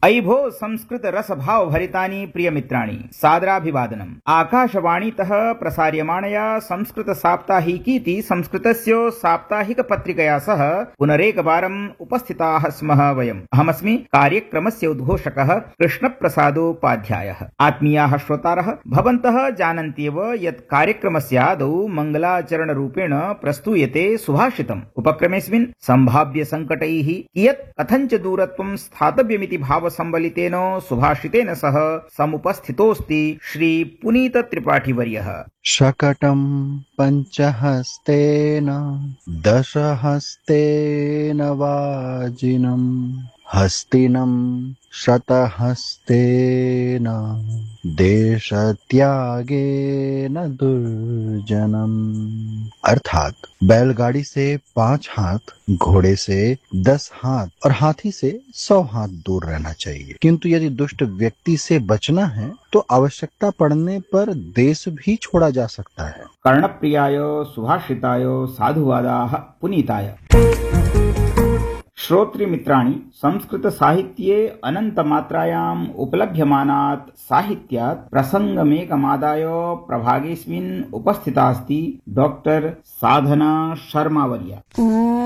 अयि भो संस्कृत रस भाव भरितानि प्रिय मित्राणि सादराभिवादनम्। आकाशवाणीतः प्रसार्यमाणया संस्कृत साप्ताहिकीति संस्कृतस्य साप्ताहिक पत्रिकया सह पुनरेकवारम् उपस्थिताः स्मः वयम्। अहमस्मि कार्यक्रमस्य उद्घोषकः कृष्णप्रसादोपाध्यायः। आत्मीयाः श्रोतारः, भवन्तः जानन्त्येव यत् कार्यक्रमस्य आदौ मङ्गलाचरणरूपेण प्रस्तूयते सुभाषितम्। उपक्रमेऽस्मिन् सम्भाव्य सङ्कटैः कियत् कथञ्च दूरत्वं स्थातव्यमिति भावसम्बलितेन सुभाषितेन सह समुपस्थितोऽस्ति श्री पुनीत त्रिपाठीवर्यः। शकटं पञ्चहस्तेन दशहस्तेन वाजिनं हस्तिनं शतहस्तेन देशत्यागेन दुर्जनम। अर्थात बैलगाड़ी से 5 हाथ, घोड़े से 10 हाथ और हाथी से 100 हाथ दूर रहना चाहिए, किंतु यदि दुष्ट व्यक्ति से बचना है तो आवश्यकता पड़ने पर देश भी छोड़ा जा सकता है। कर्णप्रियाय सुभाषिताय साधुवादाः पुनीताय। श्रोतृमित्राणि, संस्कृत साहित्ये अनन्तमात्रायाम् उपलभ्यमानात् साहित्यात् प्रसङ्गमेकमादाय प्रभागेऽस्मिन् उपस्थिता अस्ति डॉक्टर साधना शर्मावर्या।